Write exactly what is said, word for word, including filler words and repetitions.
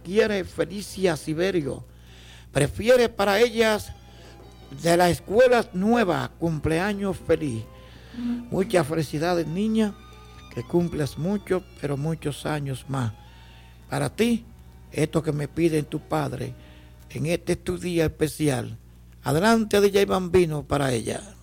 quiere Felicia Siberio. Prefiere para ellas de la escuela nueva, cumpleaños feliz. Muchas felicidades, niña, que cumplas mucho, pero muchos años más. Para ti, esto que me piden tu padre, en este tu día especial. Adelante, D J Bambino, para ella.